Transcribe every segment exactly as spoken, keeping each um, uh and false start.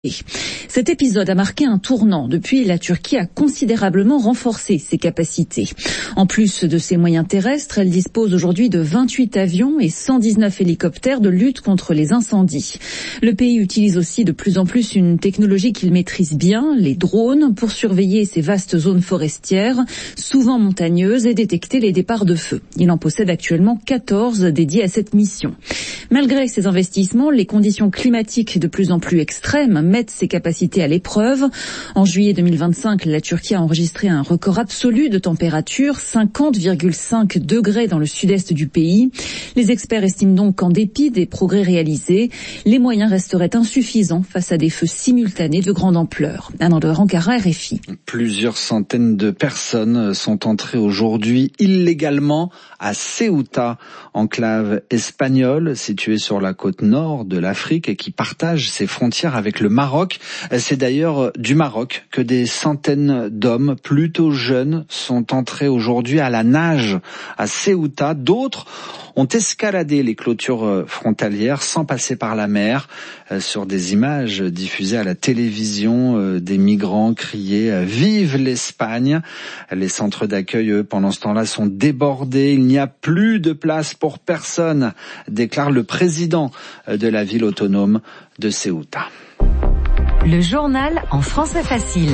Cet épisode a marqué un tournant. Depuis, la Turquie a considérablement renforcé ses capacités. En plus de ses moyens terrestres, elle dispose aujourd'hui de vingt-huit avions et cent dix-neuf hélicoptères de lutte contre les incendies. Le pays utilise aussi de plus en plus une technologie qu'il maîtrise bien, les drones, pour surveiller ces vastes zones forestières, souvent montagneuses, et détecter les départs de feu. Il en possède actuellement quatorze dédiés à cette mission. Malgré ces investissements, les conditions climatiques de plus en plus extrêmes mettent ses capacités à l'épreuve. En juillet deux mille vingt-cinq, la Turquie a enregistré un record absolu de température, cinquante virgule cinq degrés dans le sud-est du pays. Les experts estiment donc qu'en dépit des progrès réalisés, les moyens resteraient insuffisants face à des feux simultanés de grande ampleur. Anand de Ankara, R F I. Plusieurs centaines de personnes sont entrées aujourd'hui illégalement à Ceuta, enclave espagnole située sur la côte nord de l'Afrique et qui partage ses frontières avec le Maroc. C'est d'ailleurs du Maroc que des centaines d'hommes plutôt jeunes sont entrés aujourd'hui à la nage à Ceuta. D'autres ont escaladé les clôtures frontalières sans passer par la mer. Sur des images diffusées à la télévision, des migrants criaient « Vive l'Espagne !» Les centres d'accueil, eux, pendant ce temps-là, sont débordés. Il n'y a plus de place pour personne, déclare le président de la ville autonome de Ceuta. Le journal en français facile.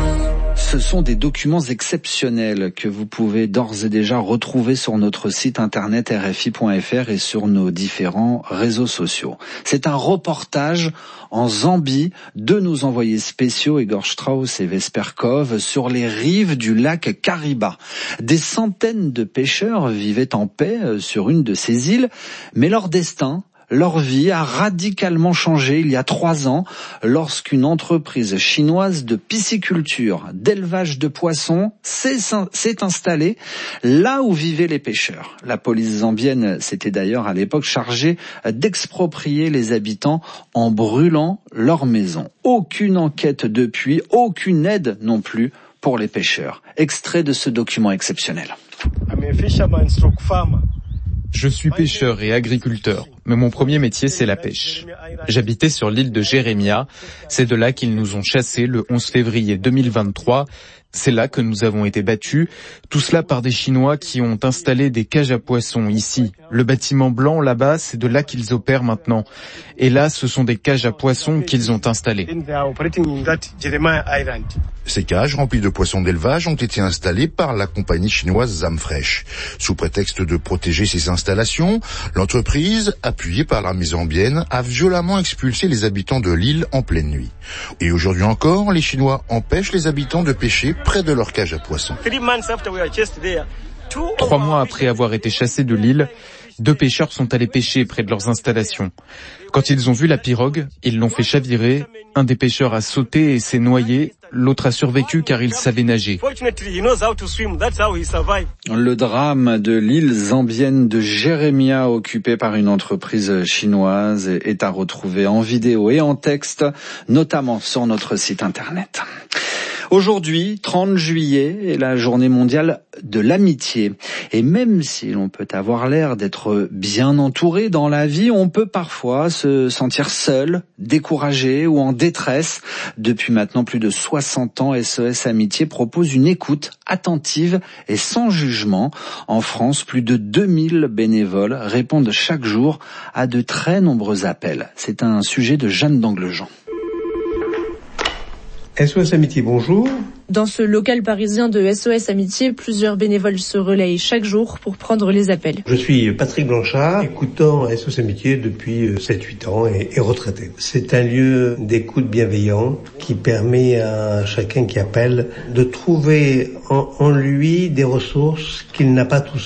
Ce sont des documents exceptionnels que vous pouvez d'ores et déjà retrouver sur notre site internet R F I point F R et sur nos différents réseaux sociaux. C'est un reportage en Zambie de nos envoyés spéciaux Igor Strauss et Vesper Kov sur les rives du lac Kariba. Des centaines de pêcheurs vivaient en paix sur une de ces îles, mais leur destin, leur vie a radicalement changé il y a trois ans lorsqu'une entreprise chinoise de pisciculture, d'élevage de poissons s'est, s'est installée là où vivaient les pêcheurs. La police zambienne s'était d'ailleurs à l'époque chargée d'exproprier les habitants en brûlant leurs maisons. Aucune enquête depuis, aucune aide non plus pour les pêcheurs. Extrait de ce document exceptionnel. Je suis pêcheur et agriculteur, mais mon premier métier c'est la pêche. J'habitais sur l'île de Jérémia, c'est de là qu'ils nous ont chassés le onze février deux mille vingt-trois. C'est là que nous avons été battus, tout cela par des Chinois qui ont installé des cages à poissons ici. Le bâtiment blanc là-bas, c'est de là qu'ils opèrent maintenant. Et là, ce sont des cages à poissons qu'ils ont installées. Ces cages remplies de poissons d'élevage ont été installées par la compagnie chinoise Zamfresh. Sous prétexte de protéger ces installations, l'entreprise, appuyée par l'armée zambienne, a violemment expulsé les habitants de l'île en pleine nuit. Et aujourd'hui encore, les Chinois empêchent les habitants de pêcher près de leur cage à poissons. Trois mois après avoir été chassés de l'île, deux pêcheurs sont allés pêcher près de leurs installations. Quand ils ont vu la pirogue, ils l'ont fait chavirer. Un des pêcheurs a sauté et s'est noyé. L'autre a survécu car il savait nager. Le drame de l'île zambienne de Jérémia, occupée par une entreprise chinoise, est à retrouver en vidéo et en texte, notamment sur notre site internet. Aujourd'hui, trente juillet, est la journée mondiale de l'amitié. Et même si l'on peut avoir l'air d'être bien entouré dans la vie, on peut parfois se sentir seul, découragé ou en détresse. Depuis maintenant plus de soixante ans, S O S Amitié propose une écoute attentive et sans jugement. En France, plus de deux mille bénévoles répondent chaque jour à de très nombreux appels. C'est un sujet de Jeanne d'Anglejean. S O S Amitié, bonjour. Dans ce local parisien de S O S Amitié, plusieurs bénévoles se relayent chaque jour pour prendre les appels. Je suis Patrick Blanchard, écoutant S O S Amitié depuis sept huit ans et, et retraité. C'est un lieu d'écoute bienveillant qui permet à chacun qui appelle de trouver en, en lui des ressources qu'il n'a pas tout seul.